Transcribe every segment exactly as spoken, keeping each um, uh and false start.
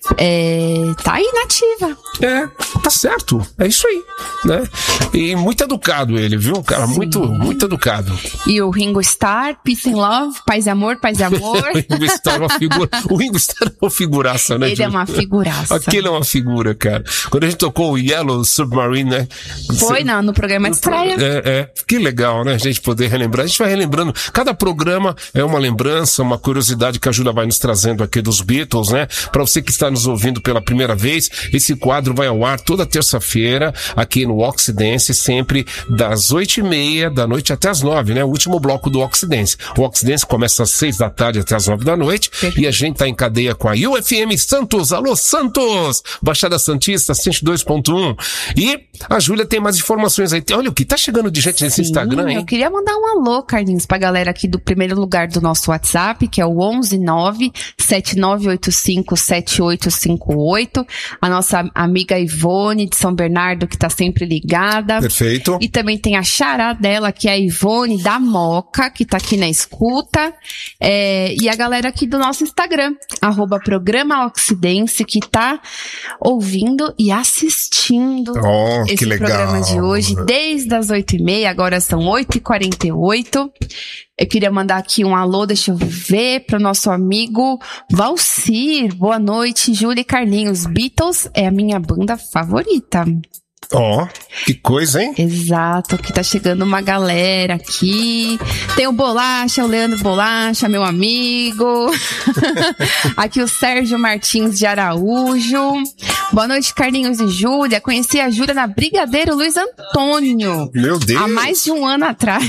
é, tá aí nativa. É, tá certo. É isso aí, né? E muito educado ele, viu? Cara, muito, muito educado. E o Ringo Starr, Peace and Love, Paz e Amor, Paz e Amor. o Ringo Starr é uma figura. O Ringo Starr é uma figuraça, né? Ele é uma figuraça. Aquele é uma figura, cara. Quando a gente tocou o Yellow Submarine, né? Foi, não, no programa de estreia. É, é. Que legal, né? A gente poder relembrar. A gente vai relembrando. Cada programa é uma lembrança, uma curiosidade que a Júlia vai nos trazendo aqui dos Beatles, né? Pra você que está nos ouvindo pela primeira vez, esse quadro vai ao ar toda terça-feira aqui no Oxidance, sempre das oito e meia da noite até as nove, né? O último bloco do Oxidance. O Oxidance começa às seis da tarde até as nove da noite. Perfeito. E a gente tá em cadeia com a U F M Santos. Alô, Santos! Baixada Santista, cento e dois ponto um. E a Júlia tem mais informações aí. Olha o que tá chegando de gente nesse Sim, Instagram, hein? Eu queria mandar um alô, Carlinhos, pra galera aqui do primeiro lugar do nosso WhatsApp, que é o onze nove sete nove oito cinco sete oito cinco oito. A nossa amiga Ivone de São Bernardo, que tá sempre ligada. Perfeito. E também tem a xará dela, que é a Ivone da Moca, que tá aqui na escuta. É, e a galera aqui do nosso Instagram, arroba Programa Oxidense, que tá ouvindo e assistindo oh, esse que legal. programa de hoje, desde as oito e meia, agora são oito e quarenta e oito. Eu queria mandar aqui um alô, deixa eu ver, pro nosso amigo Valcir. Boa noite, Júlia e Carlinhos. Beatles é a minha banda favorita. Ó, oh, que coisa, hein? Exato, que tá chegando uma galera aqui. Tem o Bolacha, o Leandro Bolacha, meu amigo. Aqui o Sérgio Martins de Araújo. Boa noite, Carlinhos e Júlia. Conheci a Júlia na Brigadeiro Luiz Antônio. Meu Deus! Há mais de um ano atrás.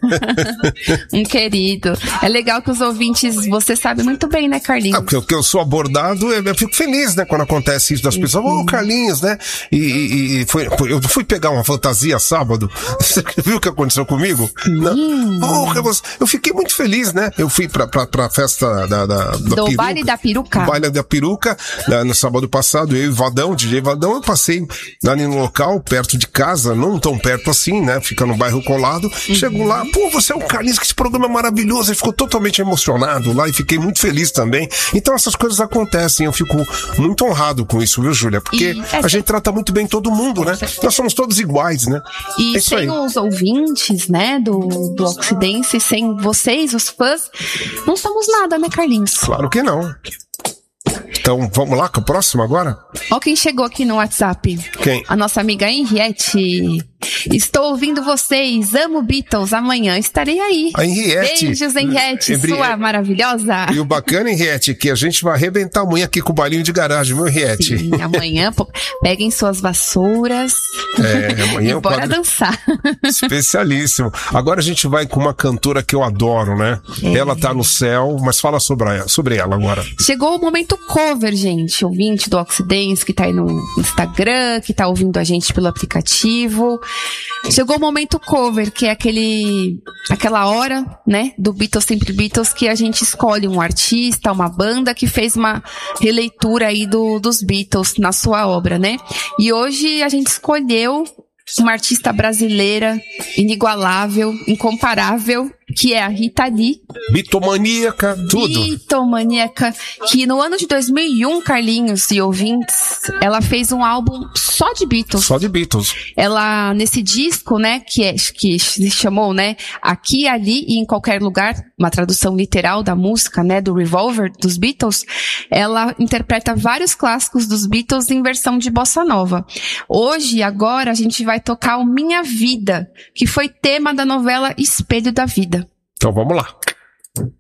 Um querido. É legal que os ouvintes, você sabe muito bem, né, Carlinhos? Ah, porque eu sou abordado, eu fico feliz, né, quando acontece isso das pessoas. Ô, oh, Carlinhos, né? E, e, e foi eu fui pegar uma fantasia sábado. Você viu o que aconteceu comigo? Hum. Oh, eu fiquei muito feliz, né? Eu fui pra, pra, pra festa da, da, da do peruca, baile da peruca. Baile da peruca, né, no sábado passado, eu e o Vadão, D J Vadão, eu passei ali no local, perto de casa, não tão perto assim, né? Fica no bairro colado. Uhum. Chego lá, pô, você é o Carlinhos, que esse programa é maravilhoso. Ele ficou totalmente emocionado lá e fiquei muito feliz também. Então essas coisas acontecem, eu fico muito honrado com isso, viu, Júlia? Porque essa... a gente trata muito bem todo mundo, né? Nós somos todos iguais, né? E é sem aí. Os ouvintes, né, do, do Oxidense, sem vocês, os fãs, não somos nada, né, Carlinhos? Claro que não. Então, vamos lá com o próximo agora? Ó quem chegou aqui no WhatsApp. Quem? A nossa amiga Henriette. Estou ouvindo vocês, amo Beatles, amanhã estarei aí. A Henriette. Beijos, Henriette, Embri... sua maravilhosa. E o bacana, Henriette, que a gente vai arrebentar amanhã aqui com o bailinho de garagem, viu, Henriette? Sim, amanhã, pô, peguem suas vassouras é, amanhã e bora dançar. Especialíssimo. Agora a gente vai com uma cantora que eu adoro, né? É. Ela tá no céu, mas fala sobre ela, sobre ela agora. Chegou o momento cover, gente. Ouvinte do Oxidense que tá aí no Instagram, que tá ouvindo a gente pelo aplicativo. Chegou o momento cover, que é aquele, aquela hora, né, do Beatles Sempre Beatles, que a gente escolhe um artista, uma banda que fez uma releitura aí do, dos Beatles na sua obra, né? E hoje a gente escolheu uma artista brasileira inigualável, incomparável, que é a Rita Lee. Bitomaníaca, tudo. Bitomaníaca, que no ano de dois mil e um, Carlinhos e ouvintes, ela fez um álbum só de Beatles. Só de Beatles. Ela, nesse disco, né, que, é, que se chamou, né, Aqui, Ali e em Qualquer Lugar, uma tradução literal da música, né, do Revolver dos Beatles, ela interpreta vários clássicos dos Beatles em versão de bossa nova. Hoje, agora, a gente vai tocar o Minha Vida, que foi tema da novela Espelho da Vida. Então vamos lá.